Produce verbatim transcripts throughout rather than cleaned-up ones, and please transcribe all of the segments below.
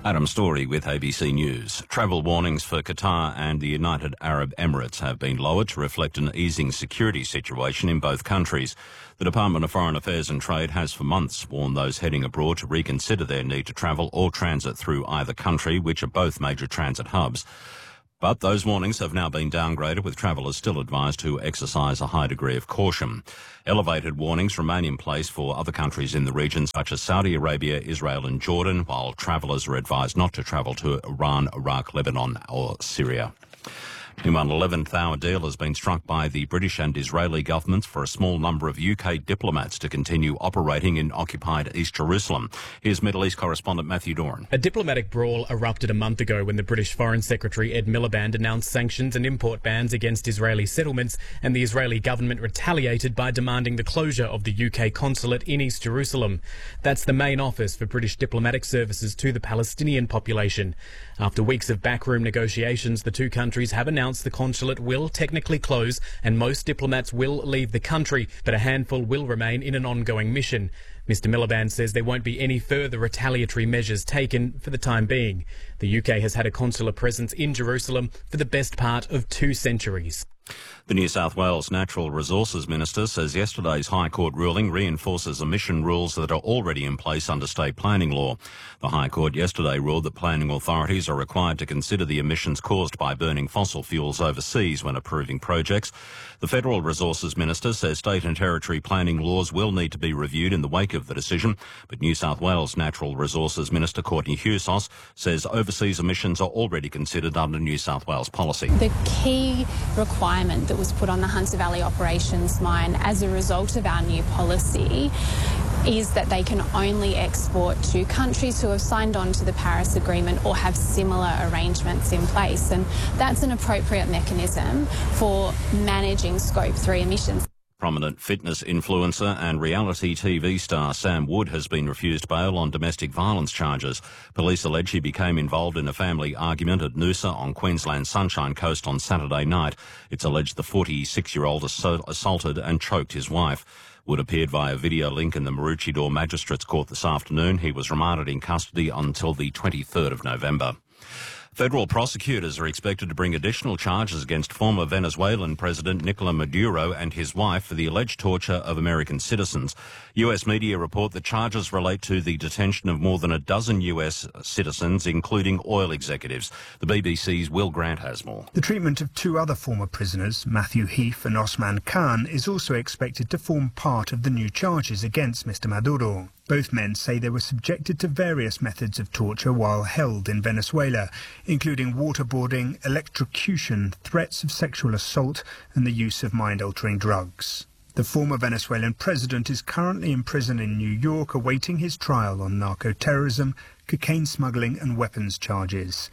Adam Story with A B C News. Travel warnings for Qatar and the United Arab Emirates have been lowered to reflect an easing security situation in both countries. The Department of Foreign Affairs and Trade has for months warned those heading abroad to reconsider their need to travel or transit through either country, which are both major transit hubs. But those warnings have now been downgraded, with travellers still advised to exercise a high degree of caution. Elevated warnings remain in place for other countries in the region, such as Saudi Arabia, Israel and Jordan, while travellers are advised not to travel to Iran, Iraq, Lebanon or Syria. Meanwhile, an eleventh hour deal has been struck by the British and Israeli governments for a small number of U K diplomats to continue operating in occupied East Jerusalem. Here's Middle East correspondent Matthew Doran. A diplomatic brawl erupted a month ago when the British Foreign Secretary Ed Miliband announced sanctions and import bans against Israeli settlements, and the Israeli government retaliated by demanding the closure of the U K consulate in East Jerusalem. That's the main office for British diplomatic services to the Palestinian population. After weeks of backroom negotiations, the two countries have announced the consulate will technically close and most diplomats will leave the country, but a handful will remain in an ongoing mission. Mister Miliband says there won't be any further retaliatory measures taken for the time being. The U K has had a consular presence in Jerusalem for the best part of two centuries. The New South Wales Natural Resources Minister says yesterday's High Court ruling reinforces emission rules that are already in place under state planning law. The High Court yesterday ruled that planning authorities are required to consider the emissions caused by burning fossil fuels overseas when approving projects. The Federal Resources Minister says state and territory planning laws will need to be reviewed in the wake of the decision, but New South Wales Natural Resources Minister Courtney Hewsos says overseas emissions are already considered under New South Wales policy. The key requirement that was put on the Hunter Valley Operations Mine as a result of our new policy is that they can only export to countries who have signed on to the Paris Agreement or have similar arrangements in place. And that's an appropriate mechanism for managing Scope three emissions. Prominent fitness influencer and reality T V star Sam Wood has been refused bail on domestic violence charges. Police allege he became involved in a family argument at Noosa on Queensland's Sunshine Coast on Saturday night. It's alleged the forty-six-year-old assaulted and choked his wife. Wood appeared via video link in the Maroochydore Magistrates Court this afternoon. He was remanded in custody until the twenty-third of November. Federal prosecutors are expected to bring additional charges against former Venezuelan President Nicolas Maduro and his wife for the alleged torture of American citizens. U S media report that charges relate to the detention of more than a dozen U S citizens, including oil executives. The B B C's Will Grant has more. The treatment of two other former prisoners, Matthew Heath and Osman Khan, is also expected to form part of the new charges against Mister Maduro. Both men say they were subjected to various methods of torture while held in Venezuela, including waterboarding, electrocution, threats of sexual assault and the use of mind-altering drugs. The former Venezuelan president is currently in prison in New York awaiting his trial on narco-terrorism, cocaine smuggling and weapons charges.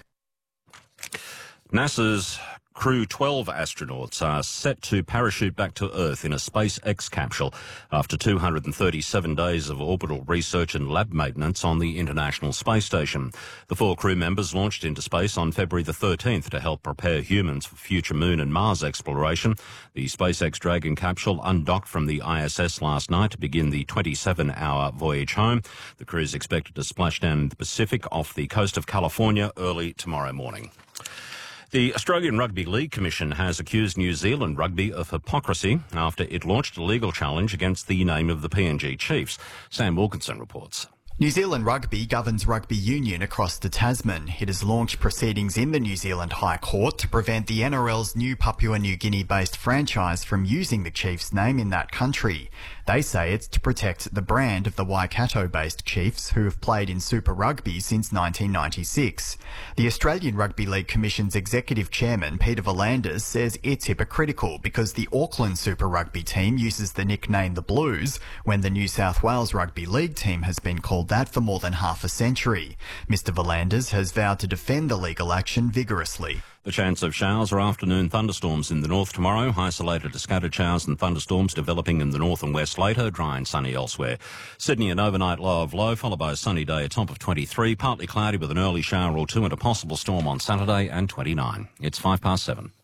NASA's Crew twelve astronauts are set to parachute back to Earth in a SpaceX capsule after two hundred thirty-seven days of orbital research and lab maintenance on the International Space Station. The four crew members launched into space on February the thirteenth to help prepare humans for future Moon and Mars exploration. The SpaceX Dragon capsule undocked from the I S S last night to begin the twenty-seven hour voyage home. The crew is expected to splash down in the Pacific off the coast of California early tomorrow morning. The Australian Rugby League Commission has accused New Zealand Rugby of hypocrisy after it launched a legal challenge against the name of the P N G Chiefs. Sam Wilkinson reports. New Zealand Rugby governs rugby union across the Tasman. It has launched proceedings in the New Zealand High Court to prevent the N R L's new Papua New Guinea-based franchise from using the Chiefs' name in that country. They say it's to protect the brand of the Waikato-based Chiefs, who have played in Super Rugby since nineteen ninety-six. The Australian Rugby League Commission's executive chairman, Peter V'landys, says it's hypocritical because the Auckland Super Rugby team uses the nickname the Blues when the New South Wales Rugby League team has been called that for more than half a century. Mister V'landys has vowed to defend the legal action vigorously. The chance of showers or afternoon thunderstorms in the north tomorrow. Isolated to scattered showers and thunderstorms developing in the north and west later. Dry and sunny elsewhere. Sydney, an overnight low of low, followed by a sunny day, a top of twenty-three. Partly cloudy with an early shower or two and a possible storm on Saturday, and twenty-nine. It's five past seven.